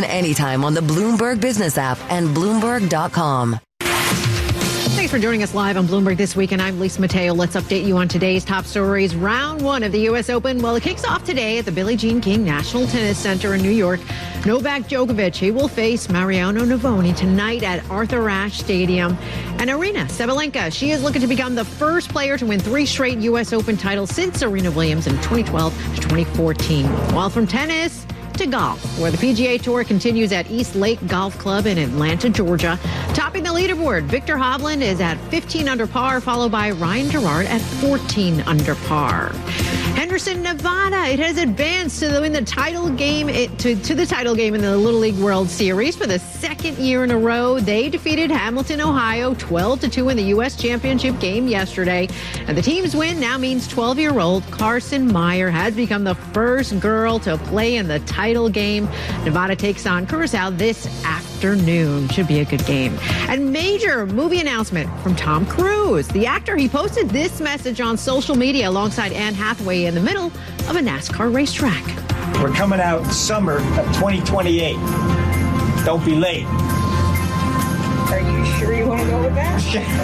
Listen anytime on the Bloomberg Business app and Bloomberg.com. Thanks for joining us live on Bloomberg This Week, and I'm Lisa Mateo. Let's update you on today's top stories. Round one of the U.S. Open, well, it kicks off today at the Billie Jean King National Tennis Center in New York. Novak Djokovic, he will face Mariano Navoni tonight at Arthur Ashe Stadium. And Aryna Sabalenka, she is looking to become the first player to win 3 straight U.S. Open titles since Serena Williams in 2012 to 2014. While from tennis to golf, where the PGA Tour continues at East Lake Golf Club in Atlanta, Georgia. Topping the leaderboard, Victor Hovland is at 15 under par, followed by Ryan Gerard at 14 under par. Henderson, Nevada, it has advanced to win the title game to the title game in the Little League World Series for the second year in a row. They defeated Hamilton, Ohio, 12-2 in the U.S. Championship game yesterday. And the team's win now means 12-year-old Carson Meyer has become the first girl to play in the title game. Nevada takes on Curacao this afternoon. Should be a good game. And major movie announcement from Tom Cruise. The actor, he posted this message on social media alongside Anne Hathaway in the middle of a NASCAR racetrack. We're coming out summer of 2028. Don't be late. Are you sure you want to go with that?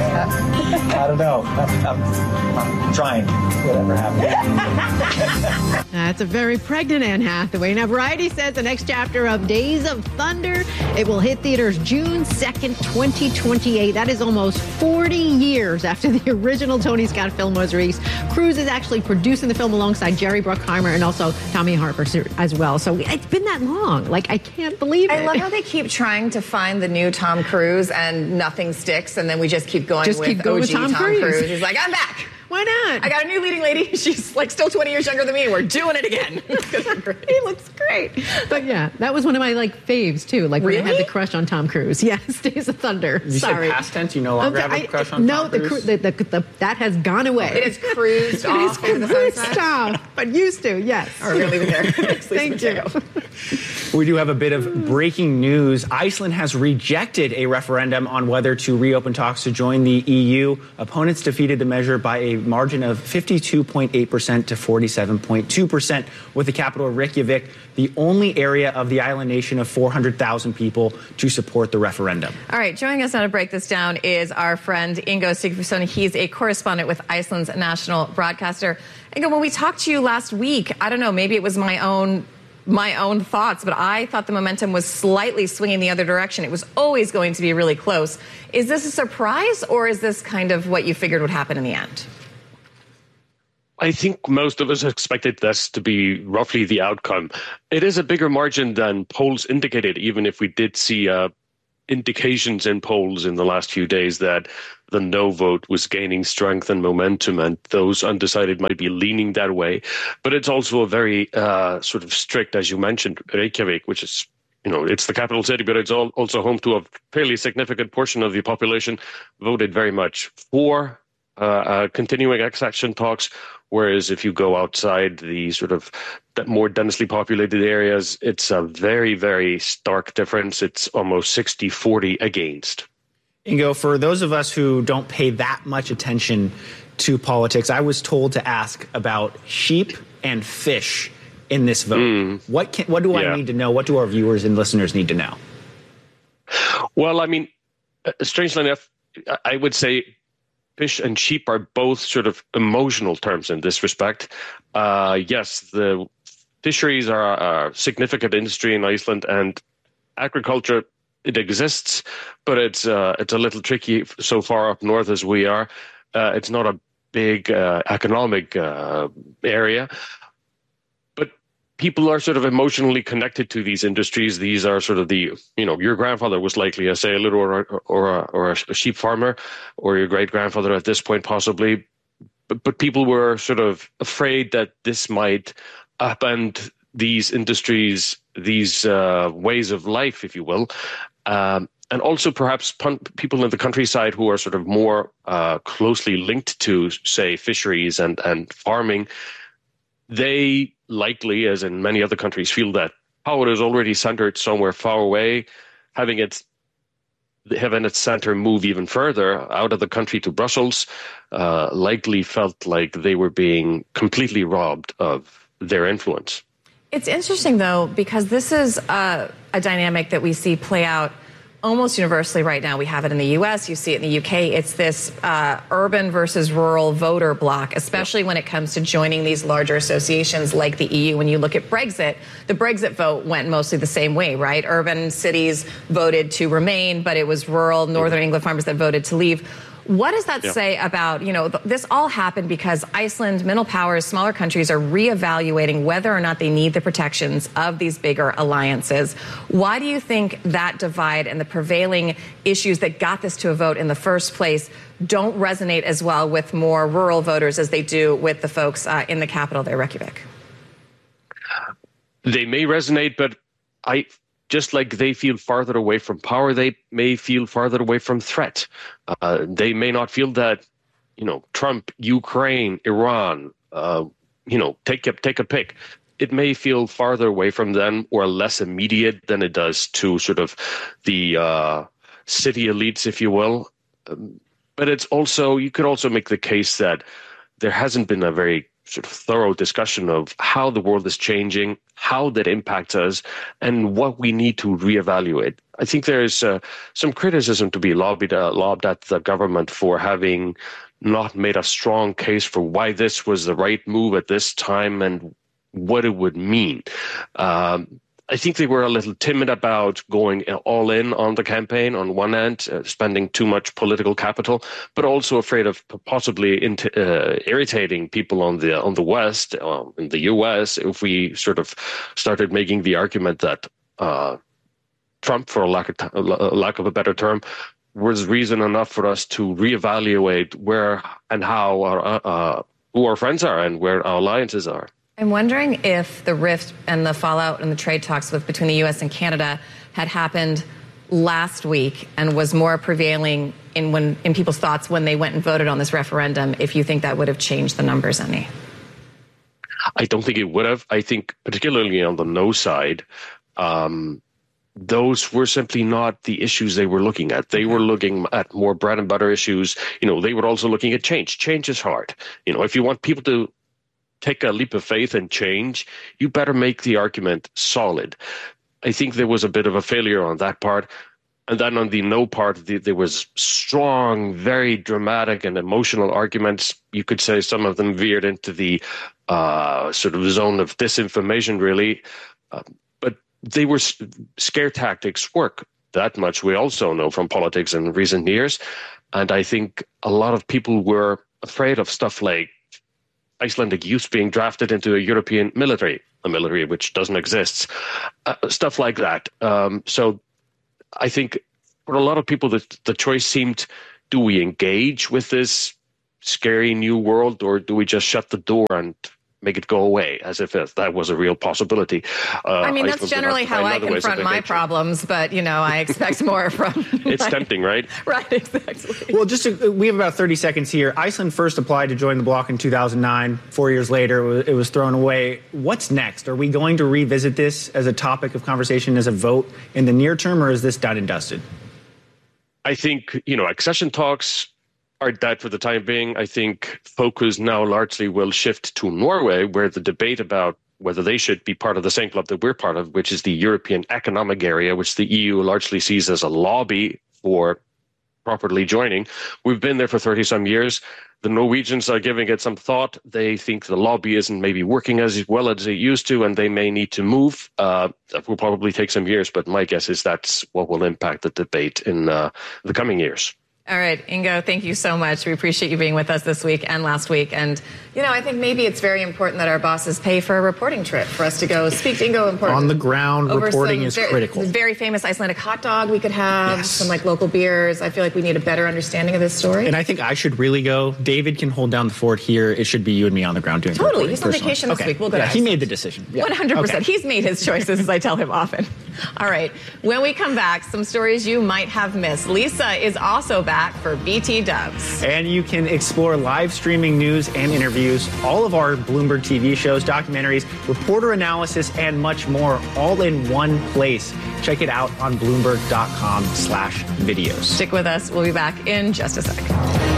I don't know. I'm trying. Whatever happens. That's a very pregnant Anne Hathaway. Now, Variety says the next chapter of Days of Thunder, it will hit theaters June 2nd, 2028. That is almost 40 years after the original Tony Scott film was released. Cruise is actually producing the film alongside Jerry Bruckheimer and also Tommy Harper as well. So it's been that long. Like, I can't believe it. I love how they keep trying to find the new Tom Cruise and nothing sticks, and then we just keep going with Tom Cruise. He's like, I'm back. Why not? I got a new leading lady. She's like still 20 years younger than me. We're doing it again. He looks great. But yeah, that was one of my faves too. Like when I had the crush on Tom Cruise. Yes, Days of Thunder. You said past tense. You no longer have a crush on Tom Cruise? No, that has gone away. It has cruised off into the sunset. But used to, yes. All right, we're going to leave it there. Thank you. We do have a bit of breaking news. Iceland has rejected a referendum on whether to reopen talks to join the EU. Opponents defeated the measure by a margin of 52.8% to 47.2%, with the capital Reykjavik the only area of the island nation of 400,000 people to support the referendum. All right, joining us now to break this down is our friend Ingo Sigfusson. He's a correspondent with Iceland's national broadcaster. Ingo, when we talked to you last week, I don't know, maybe it was my own thoughts, but I thought the momentum was slightly swinging the other direction. It was always going to be really close. Is this a surprise, or is this kind of what you figured would happen in the end? I think most of us expected this to be roughly the outcome. It is a bigger margin than polls indicated, even if we did see indications in polls in the last few days that the no vote was gaining strength and momentum, and those undecided might be leaning that way. But it's also a very sort of strict, as you mentioned, Reykjavik, which is, it's the capital city, but it's also home to a fairly significant portion of the population, voted very much for continuing accession talks. Whereas if you go outside the sort of more densely populated areas, it's a very, very stark difference. It's almost 60-40 against. Ingo, for those of us who don't pay that much attention to politics, I was told to ask about sheep and fish in this vote. What do I need to know? What do our viewers and listeners need to know? Well, I mean, strangely enough, I would say fish and sheep are both sort of emotional terms in this respect. Yes, the fisheries are a significant industry in Iceland, and agriculture, it exists, but it's a little tricky so far up north as we are. It's not a big economic area. But people are sort of emotionally connected to these industries. These are sort of your grandfather was likely a sailor or a sheep farmer, or your great-grandfather at this point possibly. But people were sort of afraid that this might upend these industries, these ways of life, if you will. And also perhaps people in the countryside who are sort of more closely linked to, say, fisheries and farming, they likely, as in many other countries, feel that power is already centered somewhere far away. Having its center move even further out of the country to Brussels likely felt like they were being completely robbed of their influence. It's interesting, though, because this is a dynamic that we see play out almost universally right now. We have it in the U.S., you see it in the U.K. It's this urban versus rural voter bloc, especially when it comes to joining these larger associations like the EU. When you look at Brexit, the Brexit vote went mostly the same way, right? Urban cities voted to remain, but it was rural Northern England farmers that voted to leave. What does that say about, this all happened because Iceland, middle powers, smaller countries are reevaluating whether or not they need the protections of these bigger alliances. Why do you think that divide and the prevailing issues that got this to a vote in the first place don't resonate as well with more rural voters as they do with the folks in the capital there, Reykjavik? They may resonate, but just like they feel farther away from power, they may feel farther away from threat. They may not feel that, Trump, Ukraine, Iran, take a pick. It may feel farther away from them or less immediate than it does to sort of the city elites, if you will. But you could also make the case that there hasn't been a very sort of thorough discussion of how the world is changing, how that impacts us, and what we need to reevaluate. I think there's some criticism to be lobbed at the government for having not made a strong case for why this was the right move at this time and what it would mean. I think they were a little timid about going all in on the campaign on one end, spending too much political capital, but also afraid of possibly irritating people on the West, in the U.S., if we sort of started making the argument that Trump, for lack of a better term, was reason enough for us to reevaluate where and how who our friends are and where our alliances are. I'm wondering if the rift and the fallout and the trade talks between the U.S. and Canada had happened last week and was more prevailing in people's thoughts when they went and voted on this referendum, if you think that would have changed the numbers any. I don't think it would have. I think particularly on the no side, those were simply not the issues they were looking at. They were looking at more bread and butter issues. They were also looking at change. Change is hard. If you want people to take a leap of faith and change, you better make the argument solid. I think there was a bit of a failure on that part. And then on the no part, there was strong, very dramatic and emotional arguments. You could say some of them veered into the sort of zone of disinformation, really. But they were scare tactics work. That much we also know from politics in recent years. And I think a lot of people were afraid of stuff like Icelandic youth being drafted into a European military, a military which doesn't exist, stuff like that. So I think for a lot of people, the choice seemed, do we engage with this scary new world, or do we just shut the door and make it go away, as if that was a real possibility? That's generally how I confront my problems, but, I expect more from... It's tempting, right? Right, exactly. Well, we have about 30 seconds here. Iceland first applied to join the bloc in 2009. 4 years later, it was thrown away. What's next? Are we going to revisit this as a topic of conversation, as a vote in the near term, or is this done and dusted? I think, accession talks are dead for the time being. I think focus now largely will shift to Norway, where the debate about whether they should be part of the same club that we're part of, which is the European Economic Area, which the EU largely sees as a lobby for properly joining. We've been there for 30-some years. The Norwegians are giving it some thought. They think the lobby isn't maybe working as well as it used to, and they may need to move. That will probably take some years, but my guess is that's what will impact the debate in the coming years. All right, Ingo, thank you so much. We appreciate you being with us this week and last week. And, I think maybe it's very important that our bosses pay for a reporting trip for us to go speak to Ingo. On the ground, reporting is critical. Very famous Icelandic hot dog we could have, some local beers. I feel like we need a better understanding of this story. And I think I should really go. David can hold down the fort here. It should be you and me on the ground doing the reporting. Totally. He's on vacation this week. We'll go to he made the decision. 100%. He's made his choices, as I tell him often. All right. When we come back, some stories you might have missed. Lisa is also back for BT Dubs. And you can explore live streaming news and interviews, all of our Bloomberg TV shows, documentaries, reporter analysis, and much more, all in one place. Check it out on Bloomberg.com/videos. Stick with us. We'll be back in just a sec.